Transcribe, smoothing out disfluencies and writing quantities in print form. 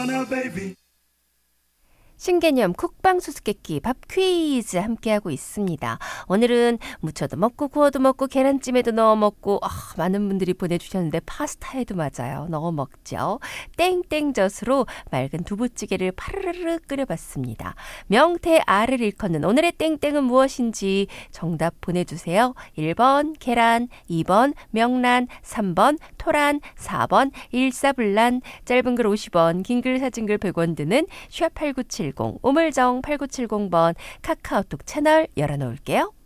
신개념 쿡방 수수께끼 밥 퀴즈 함께하고 있습니다. 오늘은 무쳐도 먹고 구워도 먹고 계란찜에도 넣어 먹고 많은 분들이 보내주셨는데 파스타에도 맞아요. 넣어 먹죠. 땡땡젓으로 맑은 두부찌개를 파르르르 끓여봤습니다. 명태 알을 일컫는 오늘의 땡땡은 무엇인지 정답 보내주세요. 1번 계란, 2번 명란, 3번 토란, 4번 일사불란. 짧은 글 50원, 긴 글 사진 글 100원 드는 샵8970 우물정 8970번 카카오톡 채널 열어놓을게요.